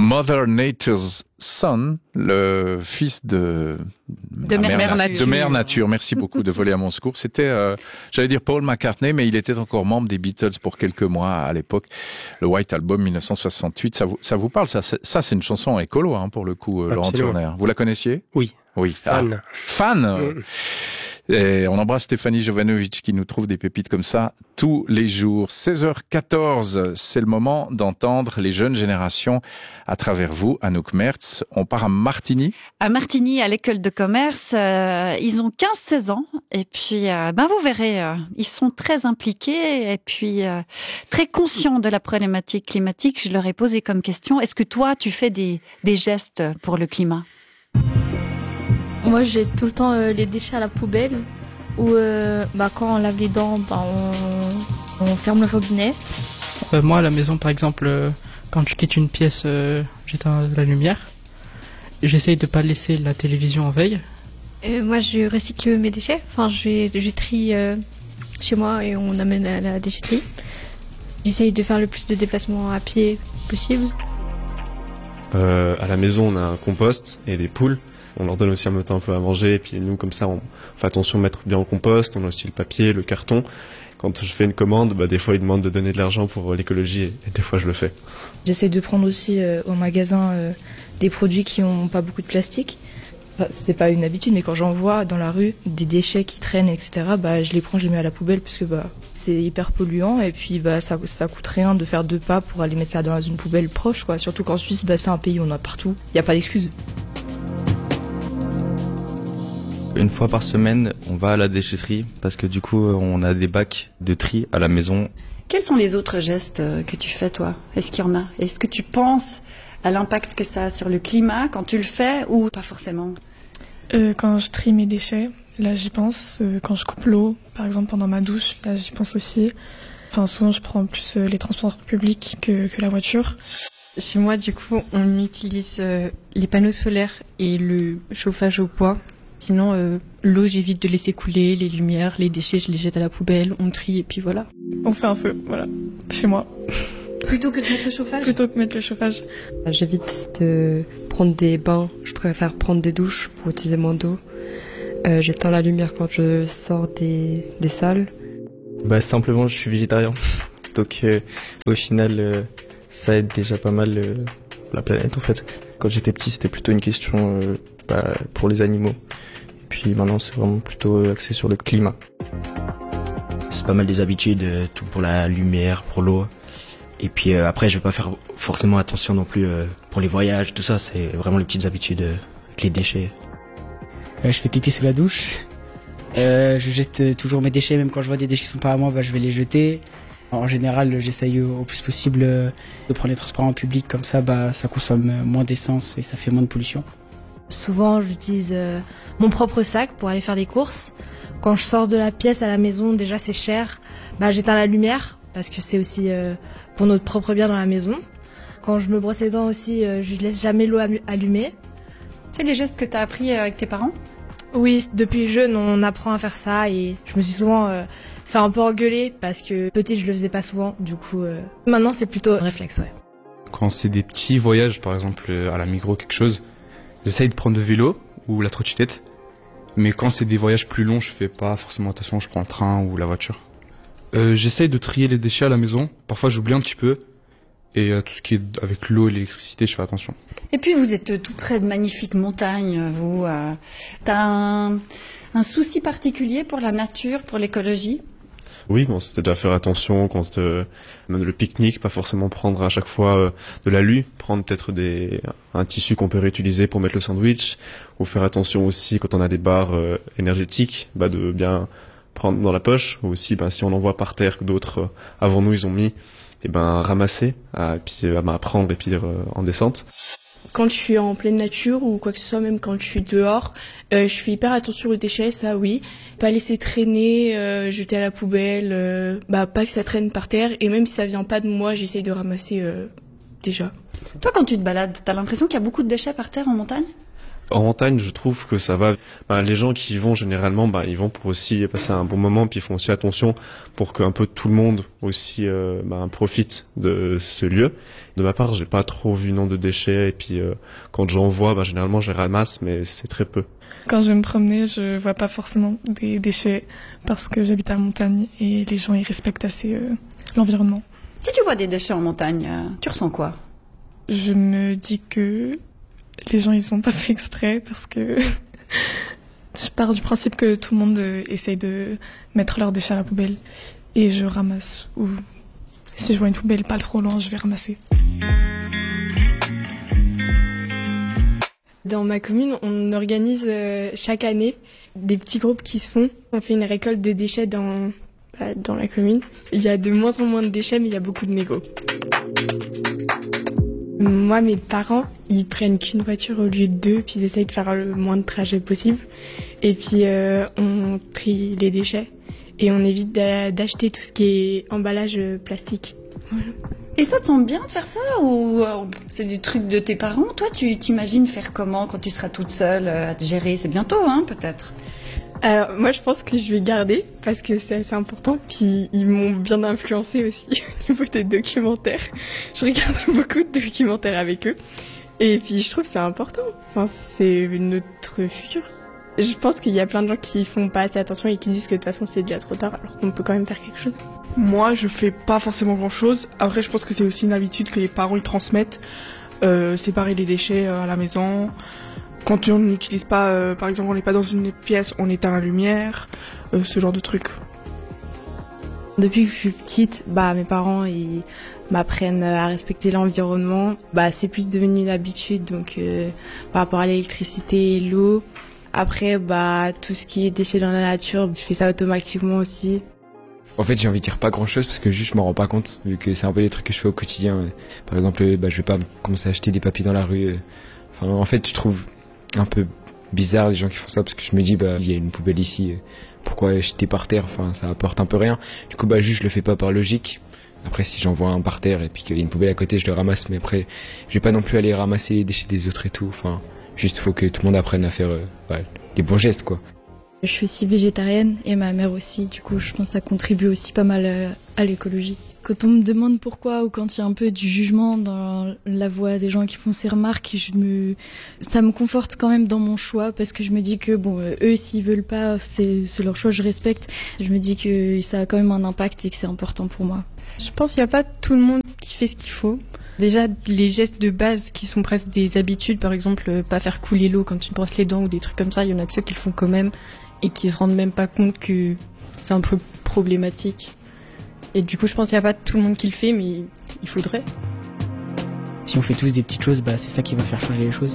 Mother Nature's Son, le fils de Mère Nature. Merci beaucoup de voler à mon secours. C'était, j'allais dire Paul McCartney, mais il était encore membre des Beatles pour quelques mois à l'époque. Le White Album 1968, ça vous parle? Ça, c'est une chanson écolo, hein, pour le coup, Laurent Turner. Vous la connaissiez? Oui. Fan. Fan. Et on embrasse Stéphanie Jovanovic qui nous trouve des pépites comme ça tous les jours. 16h14, c'est le moment d'entendre les jeunes générations à travers vous, Anouk Mertz. On part à Martigny. À Martigny, à l'école de commerce, ils ont 15-16 ans et puis vous verrez, ils sont très impliqués et puis très conscients de la problématique climatique. Je leur ai posé comme question, est-ce que toi tu fais des gestes pour le climat ? Moi, j'ai tout le temps les déchets à la poubelle ou quand on lave les dents, on ferme le robinet. Moi, à la maison, par exemple, quand je quitte une pièce, j'éteins la lumière. J'essaye de pas laisser la télévision en veille. Moi, je recycle mes déchets. Enfin, je trie chez moi et on amène à la déchetterie. J'essaye de faire le plus de déplacements à pied possible. À la maison, on a un compost et des poules. On leur donne aussi en même temps un peu à manger, et puis nous, comme ça, on fait attention de mettre bien au compost. On a aussi le papier, le carton. Quand je fais une commande, des fois, ils demandent de donner de l'argent pour l'écologie, et des fois, je le fais. J'essaie de prendre aussi au magasin des produits qui n'ont pas beaucoup de plastique. Enfin, c'est pas une habitude, mais quand j'en vois dans la rue des déchets qui traînent, etc., je les prends, je les mets à la poubelle, parce que c'est hyper polluant, et puis ça coûte rien de faire 2 pas pour aller mettre ça dans une poubelle proche, quoi. Surtout qu'en Suisse, c'est un pays où on en a partout. Il n'y a pas d'excuse. Une fois par semaine, on va à la déchetterie parce que du coup, on a des bacs de tri à la maison. Quels sont les autres gestes que tu fais, toi ? Est-ce qu'il y en a ? Est-ce que tu penses à l'impact que ça a sur le climat quand tu le fais ou pas forcément ? Quand je trie mes déchets, là j'y pense. Quand je coupe l'eau, par exemple pendant ma douche, là j'y pense aussi. Enfin, souvent je prends plus les transports publics que la voiture. Chez moi, du coup, on utilise les panneaux solaires et le chauffage au bois. Sinon, l'eau, j'évite de laisser couler, les lumières, les déchets, je les jette à la poubelle, on trie et puis voilà. On fait un feu, voilà, chez moi. Plutôt que de mettre le chauffage ? Plutôt que de mettre le chauffage. J'évite de prendre des bains, je préfère prendre des douches pour utiliser moins d'eau. J'éteins la lumière quand je sors des salles. Simplement, je suis végétarien. Donc, au final, ça aide déjà pas mal la planète, en fait. Quand j'étais petit, c'était plutôt une question pour les animaux. Et puis maintenant, c'est vraiment plutôt axé sur le climat. C'est pas mal des habitudes, tout pour la lumière, pour l'eau. Et puis après, je vais pas faire forcément attention non plus pour les voyages, tout ça. C'est vraiment les petites habitudes avec les déchets. Je fais pipi sous la douche. Je jette toujours mes déchets, même quand je vois des déchets qui sont pas à moi, je vais les jeter. En général, j'essaye au plus possible de prendre les transports en public, comme ça, ça consomme moins d'essence et ça fait moins de pollution. Souvent, j'utilise mon propre sac pour aller faire des courses. Quand je sors de la pièce à la maison, déjà c'est cher, j'éteins la lumière parce que c'est aussi pour notre propre bien dans la maison. Quand je me brosse les dents aussi, je laisse jamais l'eau allumée. C'est des gestes que tu as appris avec tes parents ? Oui, depuis jeune, on apprend à faire ça et je me suis souvent fait un peu engueuler parce que petite, je le faisais pas souvent. Du coup, maintenant, c'est plutôt réflexe, ouais. Quand c'est des petits voyages, par exemple à la Migros, quelque chose, j'essaye de prendre le vélo ou la trottinette. Mais quand c'est des voyages plus longs, je fais pas forcément attention, je prends le train ou la voiture. J'essaye de trier les déchets à la maison. Parfois, j'oublie un petit peu. Et tout ce qui est avec l'eau et l'électricité, je fais attention. Et puis, vous êtes tout près de magnifiques montagnes, vous. T'as un souci particulier pour la nature, pour l'écologie ? Oui, c'était déjà faire attention quand même le pique-nique, pas forcément prendre à chaque fois de l'alu, prendre peut-être un tissu qu'on peut réutiliser pour mettre le sandwich, ou faire attention aussi quand on a des barres énergétiques, de bien prendre dans la poche, ou aussi si on en voit par terre que d'autres avant nous ils ont mis, ramasser, et puis prendre et puis en descente. Quand je suis en pleine nature ou quoi que ce soit, même quand je suis dehors, je fais hyper attention aux déchets, ça oui. Pas laisser traîner, jeter à la poubelle, pas que ça traîne par terre. Et même si ça vient pas de moi, j'essaye de ramasser déjà. Toi, quand tu te balades, t'as l'impression qu'il y a beaucoup de déchets par terre en montagne ? En montagne, je trouve que ça va. Les gens qui y vont généralement, ils vont pour aussi passer un bon moment, puis ils font aussi attention pour qu'un peu tout le monde aussi profite de ce lieu. De ma part, j'ai pas trop vu de déchets, et puis quand j'en vois, généralement je les ramasse, mais c'est très peu. Quand je vais me promener, je vois pas forcément des déchets parce que j'habite à la montagne et les gens ils respectent assez l'environnement. Si tu vois des déchets en montagne, tu ressens quoi? Je me dis que les gens ils ont pas fait exprès parce que je pars du principe que tout le monde essaye de mettre leurs déchets à la poubelle et je ramasse, ou si je vois une poubelle pas trop loin, je vais ramasser. Dans ma commune, on organise chaque année des petits groupes qui se font. On fait une récolte de déchets dans la commune. Il y a de moins en moins de déchets, mais il y a beaucoup de mégots. Moi, mes parents, ils prennent qu'une voiture au lieu de 2, puis ils essayent de faire le moins de trajets possible. Et puis, on trie les déchets et on évite d'acheter tout ce qui est emballage plastique. Voilà. Et ça te semble bien de faire ça, ou c'est du truc de tes parents? Toi, tu t'imagines faire comment quand tu seras toute seule à te gérer? C'est bientôt, peut-être? Alors, moi, je pense que je vais garder parce que c'est assez important. Puis, ils m'ont bien influencé aussi au niveau des documentaires. Je regarde beaucoup de documentaires avec eux. Et puis, je trouve que c'est important. Enfin, c'est notre futur. Je pense qu'il y a plein de gens qui font pas assez attention et qui disent que de toute façon, c'est déjà trop tard, alors qu'on peut quand même faire quelque chose. Moi, je fais pas forcément grand-chose. Après, je pense que c'est aussi une habitude que les parents ils transmettent. Séparer les déchets à la maison. Quand on n'utilise pas, par exemple, on n'est pas dans une pièce, on éteint la lumière, ce genre de trucs. Depuis que je suis petite, mes parents ils m'apprennent à respecter l'environnement. C'est plus devenu une habitude, donc par rapport à l'électricité et l'eau. Après, tout ce qui est déchets dans la nature, je fais ça automatiquement aussi. En fait, j'ai envie de dire pas grand-chose parce que juste je m'en rends pas compte, vu que c'est un peu des trucs que je fais au quotidien. Par exemple, je vais pas commencer à acheter des papiers dans la rue. Enfin, en fait, je trouve un peu bizarre les gens qui font ça parce que je me dis, il y a une poubelle ici, pourquoi jeter par terre? Enfin, ça apporte un peu rien. Du coup, juste je le fais pas par logique. Après, si j'en vois un par terre et puis qu'il y a une poubelle à côté, je le ramasse. Mais après, je vais pas non plus aller ramasser les déchets des autres et tout. Enfin, juste faut que tout le monde apprenne à faire les bons gestes, quoi. Je suis aussi végétarienne et ma mère aussi, du coup je pense que ça contribue aussi pas mal à l'écologie. Quand on me demande pourquoi ou quand il y a un peu du jugement dans la voix des gens qui font ces remarques, ça me conforte quand même dans mon choix parce que je me dis que eux s'ils veulent pas, c'est leur choix, je respecte. Je me dis que ça a quand même un impact et que c'est important pour moi. Je pense qu'il n'y a pas tout le monde qui fait ce qu'il faut. Déjà, les gestes de base qui sont presque des habitudes, par exemple, pas faire couler l'eau quand tu brosses les dents ou des trucs comme ça, il y en a de ceux qui le font quand même et qui se rendent même pas compte que c'est un peu problématique. Et du coup, je pense qu'il n'y a pas tout le monde qui le fait, mais il faudrait. Si on fait tous des petites choses, c'est ça qui va faire changer les choses.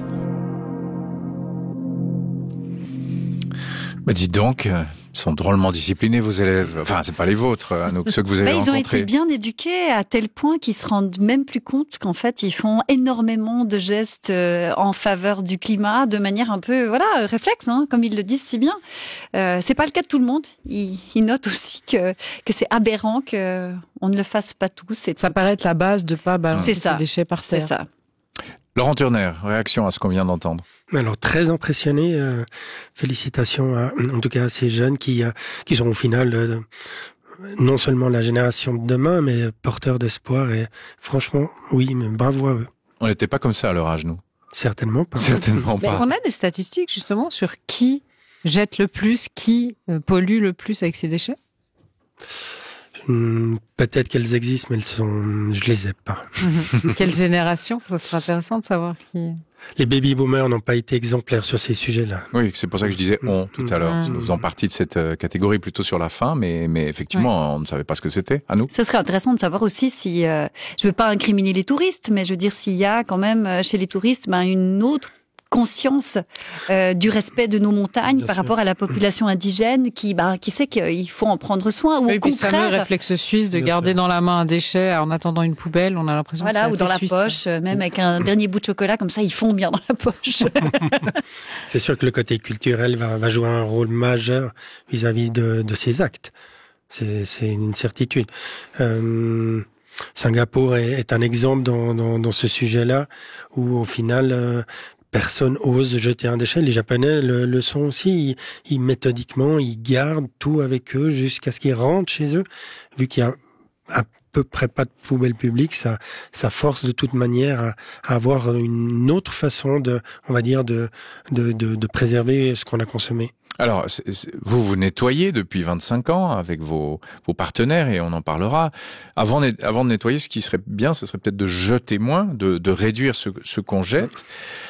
Dites donc, ils sont drôlement disciplinés, vos élèves. Enfin, c'est pas les vôtres, Anouk, ceux que vous avez rencontrés. Ils ont été bien éduqués à tel point qu'ils se rendent même plus compte qu'en fait, ils font énormément de gestes en faveur du climat de manière un peu, réflexe, comme ils le disent si bien. C'est pas le cas de tout le monde. Ils notent aussi que c'est aberrant qu'on ne le fasse pas tous. Ça paraît être la base de pas balancer ces déchets par terre. C'est ça. Laurent Turner, réaction à ce qu'on vient d'entendre. Alors, très impressionné. Félicitations en tout cas à ces jeunes qui sont au final non seulement la génération de demain, mais porteurs d'espoir. Et franchement, oui, mais bravo à eux. On n'était pas comme ça à leur âge, nous. Certainement pas. Certainement pas. On a des statistiques justement sur qui jette le plus, qui pollue le plus avec ses déchets? Peut-être qu'elles existent, mais je les ai pas. Quelle génération? Ça serait intéressant de savoir qui. Les baby boomers n'ont pas été exemplaires sur ces sujets-là. Oui, c'est pour ça que je disais on tout à l'heure. Nous faisons partie de cette catégorie plutôt sur la fin, mais effectivement, on ne savait pas ce que c'était. À nous. Ce serait intéressant de savoir aussi si, je veux pas incriminer les touristes, mais je veux dire s'il y a quand même chez les touristes une autre conscience du respect de nos montagnes par rapport à la population indigène qui sait qu'il faut en prendre soin, ou au contraire. C'est le réflexe suisse de garder dans la main un déchet en attendant une poubelle, on a l'impression que c'est assez ou dans la suisse, poche, même avec un dernier bout de chocolat, comme ça ils font bien dans la poche. C'est sûr que le côté culturel va jouer un rôle majeur vis-à-vis de ces actes. C'est une certitude. Singapour est un exemple dans ce sujet-là où au final personne ose jeter un déchet. Les Japonais le sont aussi. Ils méthodiquement, ils gardent tout avec eux jusqu'à ce qu'ils rentrent chez eux. Vu qu'il y a à peu près pas de poubelle publique, ça force de toute manière à avoir une autre façon on va dire, de préserver ce qu'on a consommé. Alors, vous nettoyez depuis 25 ans avec vos partenaires et on en parlera. Avant de nettoyer, ce qui serait bien, ce serait peut-être de jeter moins, de réduire ce qu'on jette.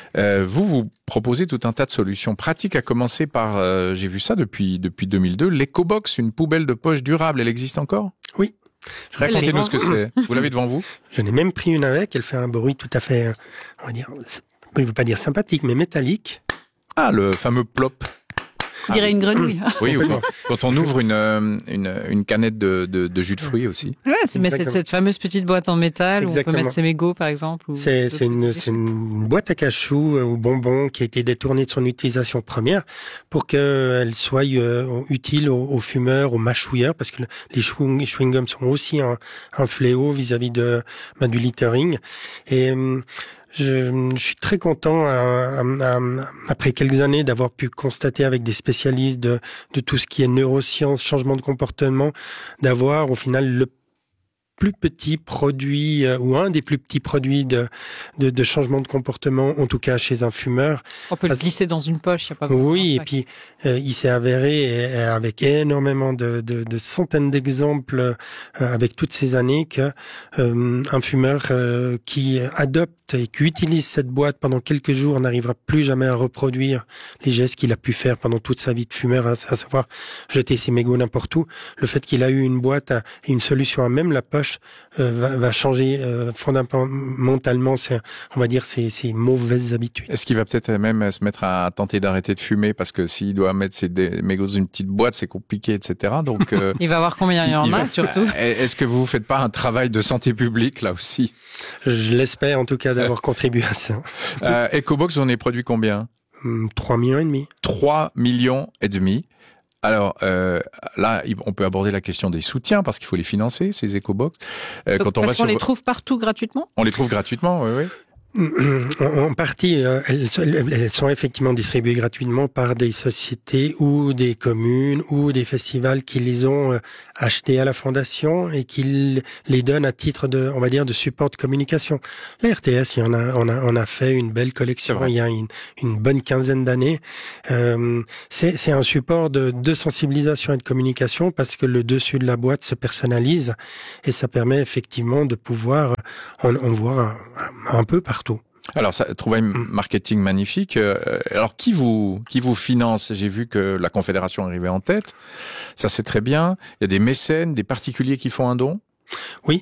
Vous proposez tout un tas de solutions pratiques, à commencer par, j'ai vu ça depuis 2002, l'EcoBox, une poubelle de poche durable. Elle existe encore ? Oui. Racontez-nous ce que c'est. Vous l'avez devant vous ? J'en ai même pris une avec. Elle fait un bruit tout à fait, on va dire, je ne veux pas dire sympathique, mais métallique. Ah, le fameux plop. Je dirais une grenouille. Oui, quand on ouvre une canette de jus de fruits aussi. Ouais, mais c'est cette fameuse petite boîte en métal où on peut mettre ses mégots, par exemple. C'est une boîte à cachou ou bonbons qui a été détournée de son utilisation première pour qu'elle soit utile aux fumeurs, aux mâchouilleurs, parce que les chewing-gums sont aussi un fléau vis-à-vis du littering. Et je suis très content, après quelques années, d'avoir pu constater avec des spécialistes de tout ce qui est neurosciences, changement de comportement, d'avoir au final le plus petit produit ou un des plus petits produits de changement de comportement, en tout cas chez un fumeur. On peut le glisser dans une poche, il n'y a pas besoin. Oui, et puis il s'est avéré avec énormément de centaines d'exemples avec toutes ces années que un fumeur qui adopte et qui utilise cette boîte pendant quelques jours n'arrivera plus jamais à reproduire les gestes qu'il a pu faire pendant toute sa vie de fumeur, à savoir jeter ses mégots n'importe où. Le fait qu'il a eu une boîte et une solution à même la poche va changer fondamentalement, on va dire, ces mauvaises habitudes. Est-ce qu'il va peut-être même se mettre à tenter d'arrêter de fumer parce que s'il doit mettre ses mégots dans une petite boîte, c'est compliqué, etc. Donc il va voir combien il y en a, surtout. Est-ce que vous faites pas un travail de santé publique là aussi ? Je l'espère en tout cas d'avoir contribué à ça. EcoBox, on est produit combien ? 3,5 millions. 3,5 millions. Alors là, on peut aborder la question des soutiens parce qu'il faut les financer, ces EcoBox. Parce qu'on les trouve partout gratuitement ? On les trouve gratuitement, oui. En partie, elles sont effectivement distribuées gratuitement par des sociétés ou des communes ou des festivals qui les ont achetées à la fondation et qui les donnent à titre de, on va dire, de support de communication. La RTS, on a fait une belle collection il y a une bonne quinzaine d'années. C'est un support de sensibilisation et de communication parce que le dessus de la boîte se personnalise et ça permet effectivement de pouvoir en voir un peu partout. Alors, ça, trouvaille marketing magnifique. Alors, qui vous finance ? J'ai vu que la Confédération arrivait en tête. Ça, c'est très bien. Il y a des mécènes, des particuliers qui font un don ? Oui.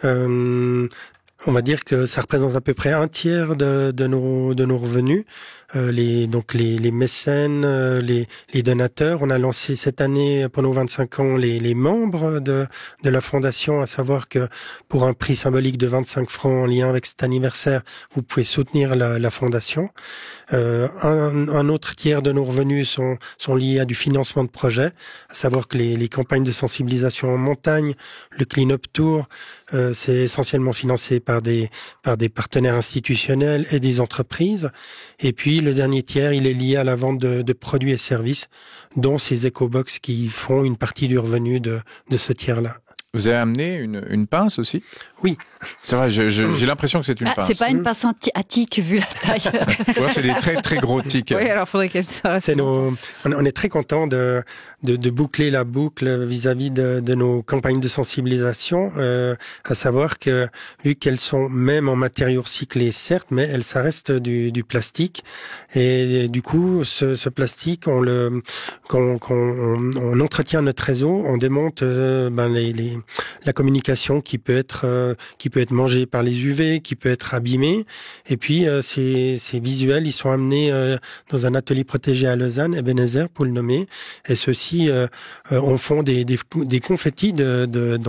On va dire que ça représente à peu près un tiers de nos revenus. Les mécènes, les donateurs. On a lancé cette année, pour nos 25 ans, les membres de la fondation, à savoir que pour un prix symbolique de 25 francs en lien avec cet anniversaire, vous pouvez soutenir la fondation. Un autre tiers de nos revenus sont liés à du financement de projets, à savoir que les campagnes de sensibilisation en montagne, le Clean Up Tour, c'est essentiellement financé par des partenaires institutionnels et des entreprises. Et puis le dernier tiers, il est lié à la vente de produits et services, dont ces EcoBox qui font une partie du revenu de ce tiers-là. Vous avez amené une pince aussi ? Oui. C'est vrai, j'ai l'impression que c'est une pince. C'est pas une pince à tic vu la taille. Ouais, c'est des très très gros tics. Oui, alors faudrait qu'elle soit. On est très content de boucler la boucle vis-à-vis de nos campagnes de sensibilisation, à savoir que vu qu'elles sont même en matériaux recyclés, certes, mais ça reste du plastique et du coup ce plastique on entretient notre réseau, on démonte la communication qui peut être mangée par les UV, qui peut être abîmée, et puis ces visuels ils sont amenés dans un atelier protégé à Lausanne, Ebenezer pour le nommer, et ceux-ci on font des confettis de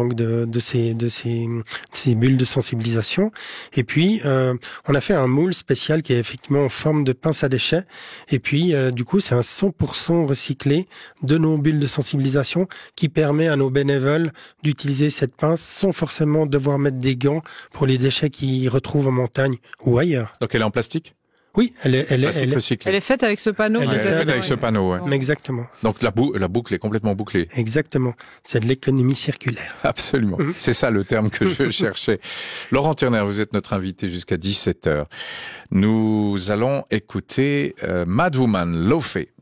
ces bulles de sensibilisation, et puis on a fait un moule spécial qui est effectivement en forme de pince à déchets, et puis du coup c'est un 100% recyclé de nos bulles de sensibilisation qui permet à nos bénévoles d'utiliser cette pince sans forcément devoir mettre des gants pour les déchets qu'ils retrouvent en montagne ou ailleurs. Donc elle est en plastique ? Oui, elle est faite avec ce panneau. Elle est faite avec ce panneau, ouais. Exactement. Donc la boucle est complètement bouclée. Exactement. C'est de l'économie circulaire. Absolument. C'est ça le terme que je cherchais. Laurent Turner, vous êtes notre invité jusqu'à 17h. Nous allons écouter Mad Woman, Lo-Fi.